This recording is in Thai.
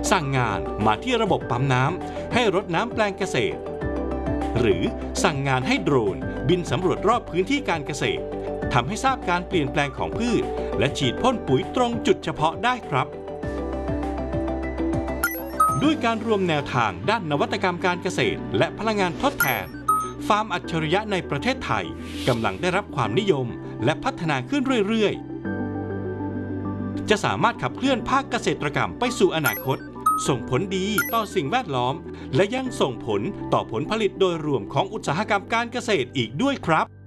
สั่งงานมาที่ระบบปั๊มน้ำให้รดน้ำแปลงเกษตรหรือสั่งงานให้โดรนบินสำรวจรอบพื้นที่การเกษตรทำให้ทราบการเปลี่ยนแปลงของพืชและฉีดพ่นปุ๋ยตรงจุดเฉพาะได้ครับด้วยการรวมแนวทางด้านนวัตกรรมการเกษตรและพลังงานทดแทนฟาร์มอัจฉริยะในประเทศไทยกำลังได้รับความนิยมและพัฒนาขึ้นเรื่อยๆจะสามารถขับเคลื่อนภาคเกษตรกรรมไปสู่อนาคตส่งผลดีต่อสิ่งแวดล้อมและยังส่งผลต่อผลผลิตโดยรวมของอุตสาหกรรมการเกษตรอีกด้วยครับ